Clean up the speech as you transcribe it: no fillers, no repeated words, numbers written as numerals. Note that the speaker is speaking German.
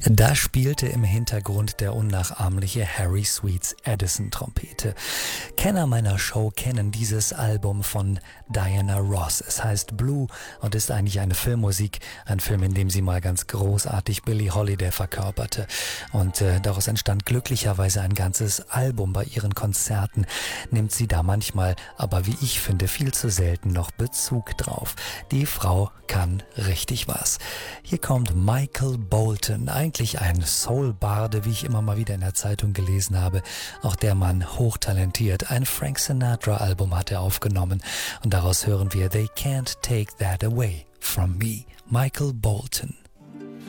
Da spielte im Hintergrund der unnachahmliche Harry Sweets Edison-Trompete. Kenner meiner Show kennen dieses Album von Diana Ross. Es heißt Blue und ist eigentlich eine Filmmusik, ein Film, in dem sie mal ganz großartig Billie Holiday verkörperte. Und daraus entstand glücklicherweise ein ganzes Album. Bei ihren Konzerten nimmt sie da manchmal, aber wie ich finde, viel zu selten noch Bezug drauf. Die Frau kann richtig was. Hier kommt Michael Bolton, eigentlich ein Soul-Barde, wie ich immer mal wieder in der Zeitung gelesen habe. Auch der Mann hochtalentiert. Ein Frank Sinatra-Album hat er aufgenommen und daraus hören wir They Can't Take That Away From Me, Michael Bolton.